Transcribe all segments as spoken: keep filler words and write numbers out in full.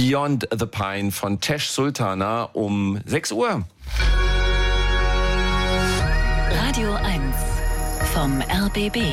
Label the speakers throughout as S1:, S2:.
S1: Beyond the Pine von Tesh Sultana um sechs Uhr.
S2: Radio eins vom R B B.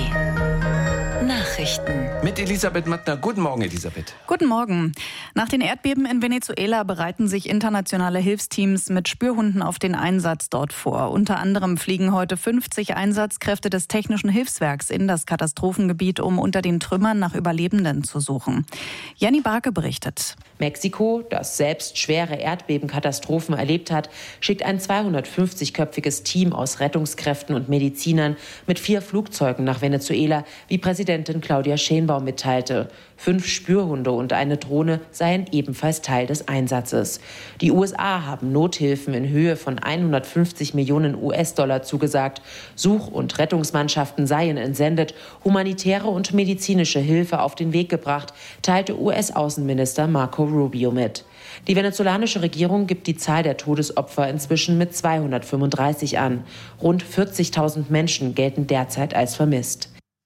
S2: Nachrichten.
S1: Mit Elisabeth Mattner. Guten Morgen, Elisabeth.
S3: Guten Morgen. Nach den Erdbeben in Venezuela bereiten sich internationale Hilfsteams mit Spürhunden auf den Einsatz dort vor. Unter anderem fliegen heute fünfzig Einsatzkräfte des Technischen Hilfswerks in das Katastrophengebiet, um unter den Trümmern nach Überlebenden zu suchen. Jenny Barke berichtet.
S4: Mexiko, das selbst schwere Erdbebenkatastrophen erlebt hat, schickt ein zweihundertfünfzigköpfiges Team aus Rettungskräften und Medizinern mit vier Flugzeugen nach Venezuela, wie Präsidentin Claudia Sheinbaum mitteilte. Fünf Spürhunde und eine Drohne seien ebenfalls Teil des Einsatzes. Die U S A haben Nothilfen in Höhe von hundertfünfzig Millionen U S-Dollar zugesagt. Such- und Rettungsmannschaften seien entsendet, humanitäre und medizinische Hilfe auf den Weg gebracht, teilte U S-Außenminister Marco Rubio mit. Die venezolanische Regierung gibt die Zahl der Todesopfer inzwischen mit zweihundertfünfunddreißig an. Rund vierzigtausend Menschen gelten derzeit als vermisst.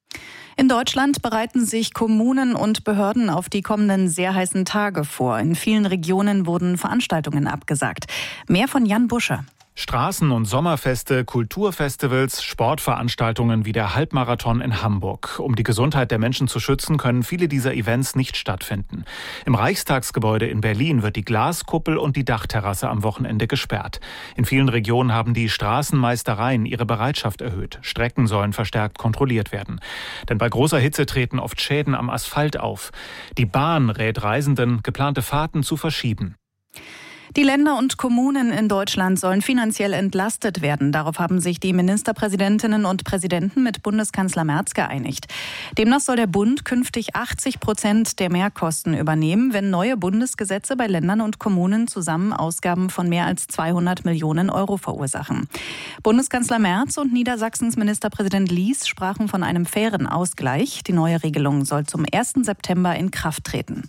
S3: In Deutschland bereiten sich Kommunen und Behörden auf die kommenden sehr heißen Tage vor. In vielen Regionen wurden Veranstaltungen abgesagt. Mehr von Jan Busche.
S5: Straßen- und Sommerfeste, Kulturfestivals, Sportveranstaltungen wie der Halbmarathon in Hamburg. Um die Gesundheit der Menschen zu schützen, können viele dieser Events nicht stattfinden. Im Reichstagsgebäude in Berlin wird die Glaskuppel und die Dachterrasse am Wochenende gesperrt. In vielen Regionen haben die Straßenmeistereien ihre Bereitschaft erhöht. Strecken sollen verstärkt kontrolliert werden. Denn bei großer Hitze treten oft Schäden am Asphalt auf. Die Bahn rät Reisenden, geplante Fahrten zu verschieben.
S3: Die Länder und Kommunen in Deutschland sollen finanziell entlastet werden. Darauf haben sich die Ministerpräsidentinnen und Präsidenten mit Bundeskanzler Merz geeinigt. Demnach soll der Bund künftig achtzig Prozent der Mehrkosten übernehmen, wenn neue Bundesgesetze bei Ländern und Kommunen zusammen Ausgaben von mehr als zweihundert Millionen Euro verursachen. Bundeskanzler Merz und Niedersachsens Ministerpräsident Lies sprachen von einem fairen Ausgleich. Die neue Regelung soll zum ersten September in Kraft treten.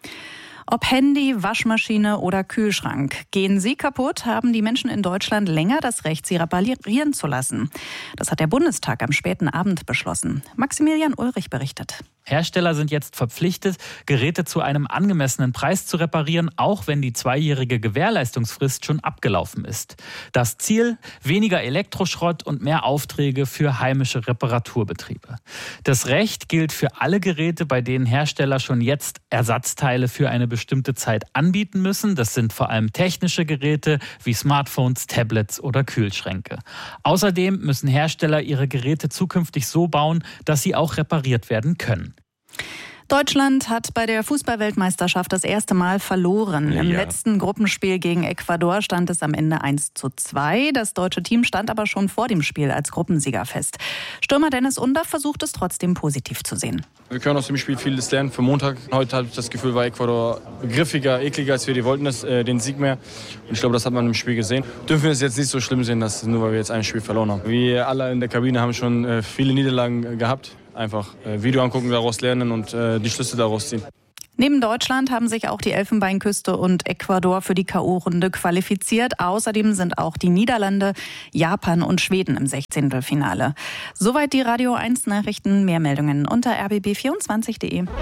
S3: Ob Handy, Waschmaschine oder Kühlschrank. Gehen sie kaputt, haben die Menschen in Deutschland länger das Recht, sie reparieren zu lassen. Das hat der Bundestag am späten Abend beschlossen. Maximilian Ulrich berichtet.
S6: Hersteller sind jetzt verpflichtet, Geräte zu einem angemessenen Preis zu reparieren, auch wenn die zweijährige Gewährleistungsfrist schon abgelaufen ist. Das Ziel: weniger Elektroschrott und mehr Aufträge für heimische Reparaturbetriebe. Das Recht gilt für alle Geräte, bei denen Hersteller schon jetzt Ersatzteile für eine bestimmte Zeit anbieten müssen. Das sind vor allem technische Geräte wie Smartphones, Tablets oder Kühlschränke. Außerdem müssen Hersteller ihre Geräte zukünftig so bauen, dass sie auch repariert werden können.
S3: Deutschland hat bei der Fußballweltmeisterschaft das erste Mal verloren. Im
S1: ja.
S3: letzten Gruppenspiel gegen Ecuador stand es am Ende eins zu zwei. Das deutsche Team stand aber schon vor dem Spiel als Gruppensieger fest. Stürmer Dennis Undaff versucht es trotzdem positiv zu sehen.
S7: Wir können aus dem Spiel vieles lernen für Montag. Heute habe ich das Gefühl, war Ecuador griffiger, ekliger, als wir die wollten, das, äh, den Sieg mehr. Und ich glaube, das hat man im Spiel gesehen. Dürfen wir es jetzt nicht so schlimm sehen, dass nur weil wir jetzt ein Spiel verloren haben. Wir alle in der Kabine haben schon äh, viele Niederlagen äh, gehabt. Einfach äh, Video angucken, daraus lernen und äh, die Schlüsse daraus ziehen.
S3: Neben Deutschland haben sich auch die Elfenbeinküste und Ecuador für die K O-Runde qualifiziert. Außerdem sind auch die Niederlande, Japan und Schweden im Sechzehntelfinale. Soweit die Radio eins Nachrichten. Mehr Meldungen unter r b b vierundzwanzig punkt de.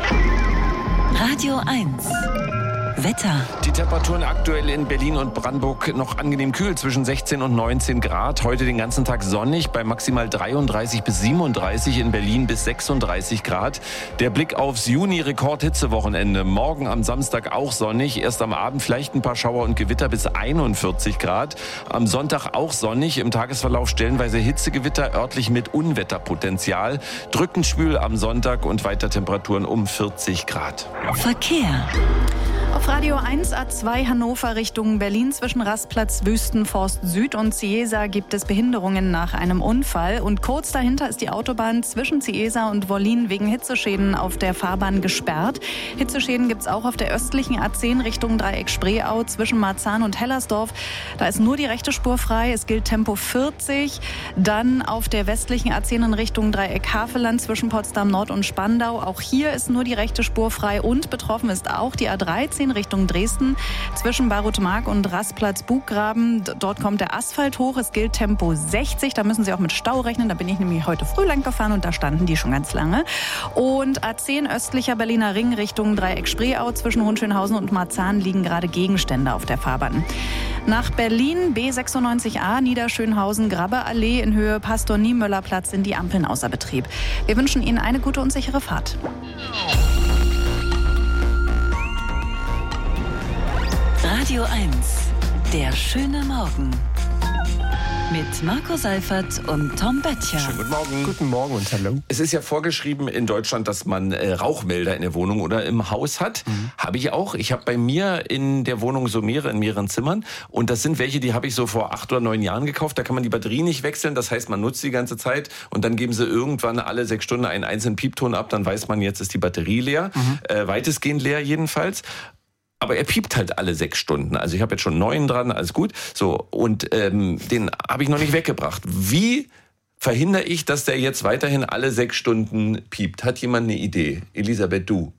S2: Radio eins. Wetter.
S1: Die Temperaturen aktuell in Berlin und Brandenburg noch angenehm kühl, zwischen sechzehn und neunzehn Grad. Heute den ganzen Tag sonnig, bei maximal dreiunddreißig bis siebenunddreißig, in Berlin bis sechsunddreißig Grad. Der Blick aufs Juni-Rekord-Hitzewochenende. Morgen am Samstag auch sonnig, erst am Abend vielleicht ein paar Schauer und Gewitter bis einundvierzig Grad. Am Sonntag auch sonnig, im Tagesverlauf stellenweise Hitzegewitter, örtlich mit Unwetterpotenzial. Drückend schwül am Sonntag und weiter Temperaturen um vierzig Grad.
S2: Verkehr.
S3: Auf Radio eins A zwei Hannover Richtung Berlin zwischen Rastplatz Wüstenforst Süd und Ciesa gibt es Behinderungen nach einem Unfall. Und kurz dahinter ist die Autobahn zwischen Ciesa und Wollin wegen Hitzeschäden auf der Fahrbahn gesperrt. Hitzeschäden gibt es auch auf der östlichen A zehn Richtung Dreieck Spreeau zwischen Marzahn und Hellersdorf. Da ist nur die rechte Spur frei. Es gilt Tempo vierzig. Dann auf der westlichen A zehn in Richtung Dreieck Havelland zwischen Potsdam Nord und Spandau. Auch hier ist nur die rechte Spur frei und betroffen ist auch die A dreizehn neunzehn Richtung Dresden. Zwischen Barutmark und Rastplatz-Buggraben. Dort kommt der Asphalt hoch. Es gilt Tempo sechzig. Da müssen Sie auch mit Stau rechnen. Da bin ich nämlich heute früh lang gefahren und da standen die schon ganz lange. Und A zehn östlicher Berliner Ring Richtung Dreieck-Spreeau. Zwischen Hohenschönhausen und Marzahn liegen gerade Gegenstände auf der Fahrbahn. Nach Berlin B sechsundneunzig A, Niederschönhausen-Grabbe-Allee in Höhe Pastor-Niemöller-Platz sind die Ampeln außer Betrieb. Wir wünschen Ihnen eine gute und sichere Fahrt.
S2: Radio eins, der schöne Morgen. Mit Marco Seifert und Tom Böttcher.
S1: Schönen guten Morgen.
S8: Guten Morgen und hallo.
S1: Es ist ja vorgeschrieben in Deutschland, dass man äh, Rauchmelder in der Wohnung oder im Haus hat. Mhm. Habe ich auch. Ich habe bei mir in der Wohnung so mehrere in mehreren Zimmern. Und das sind welche, die habe ich so vor acht oder neun Jahren gekauft. Da kann man die Batterie nicht wechseln. Das heißt, man nutzt die ganze Zeit. Und dann geben sie irgendwann alle sechs Stunden einen einzelnen Piepton ab. Dann weiß man, jetzt ist die Batterie leer. Mhm. Äh, weitestgehend leer jedenfalls. Aber er piept halt alle sechs Stunden. Also ich habe jetzt schon neun dran, alles gut. So, und ähm, den habe ich noch nicht weggebracht. Wie verhindere ich, dass der jetzt weiterhin alle sechs Stunden piept? Hat jemand eine Idee? Elisabeth, du?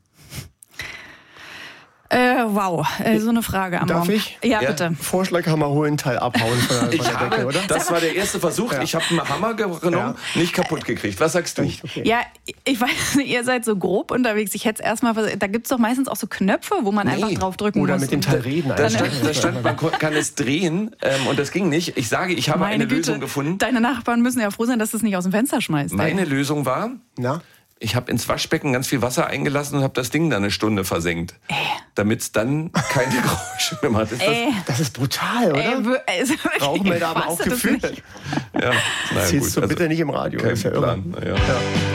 S3: Äh, wow, äh, so eine Frage am
S8: Darf
S3: Morgen.
S8: ich?
S3: Ja,
S1: Ja.
S3: bitte.
S8: Vorschlaghammer holen, Teil abhauen von der, von
S1: Ich
S8: der
S1: habe,
S8: Decke, oder?
S1: das war der erste Versuch.
S8: Ja.
S1: Ich habe einen Hammer genommen,
S8: Ja.
S1: nicht kaputt gekriegt. Was sagst du?
S8: Echt? Okay.
S3: Ja, ich weiß nicht, ihr seid so grob unterwegs. Ich hätte es erstmal, da gibt es doch meistens auch so Knöpfe, wo man
S1: Nee.
S3: einfach drauf drücken
S8: Oder
S3: muss.
S8: mit dem
S3: und-
S8: Teil reden.
S1: Da
S8: eigentlich.
S1: stand, da stand, man ko- kann es drehen ähm, und das ging nicht. Ich sage, ich habe
S3: Meine
S1: eine
S3: Güte,
S1: Lösung gefunden.
S3: Deine Nachbarn müssen ja froh sein, dass du es nicht aus dem Fenster schmeißt.
S1: Meine Lösung war,
S8: Na?
S1: ich habe ins Waschbecken ganz viel Wasser eingelassen und habe das Ding dann eine Stunde versenkt.
S3: Äh.
S1: Damit es dann keine Geräusche mehr macht. Ist das,
S3: Ey,
S8: Das ist brutal, oder?
S3: ey, wür- also wirklich,
S8: Rauchmelder aber
S3: ich
S8: auch
S3: fasse das
S8: gefühlt.
S3: nicht.
S1: ja, na
S8: Das
S1: gut,
S8: ziehst du
S1: also
S8: bitte nicht im Radio.
S1: kein
S8: Das ist ja irre.
S1: Plan. Ja.
S8: Ja.